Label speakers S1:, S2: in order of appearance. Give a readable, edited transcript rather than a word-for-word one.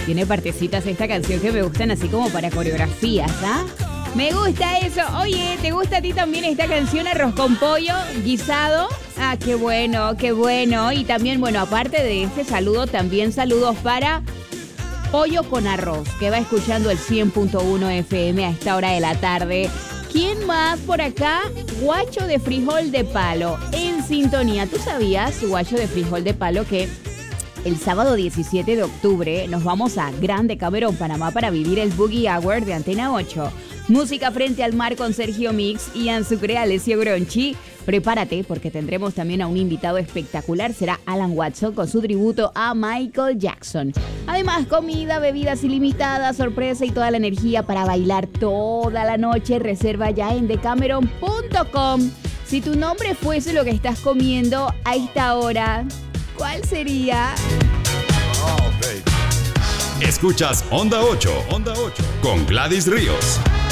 S1: Tiene partecitas esta canción que me gustan así como para coreografías, ¿ah? Me gusta eso. Oye, ¿te gusta a ti también esta canción, arroz con pollo guisado? Ah, qué bueno, qué bueno. Y también, bueno, aparte de este saludo, también saludos para Pollo con Arroz, que va escuchando el 100.1 FM a esta hora de la tarde. ¿Quién más por acá? Guacho de frijol de palo, en sintonía. ¿Tú sabías, Guacho de frijol de palo, que el sábado 17 de octubre nos vamos a Grande Camerón, Panamá, para vivir el Boogie Hour de Antena 8? Música frente al mar con Sergio Mix y Ansucre Alessio Gronchi. Prepárate porque tendremos también a un invitado espectacular. Será Alan Watson con su tributo a Michael Jackson. Además, comida, bebidas ilimitadas, sorpresa y toda la energía para bailar toda la noche. Reserva ya en decameron.com. Si tu nombre fuese lo que estás comiendo a esta hora, ¿cuál sería?
S2: Escuchas Onda 8 con Gladys Ríos.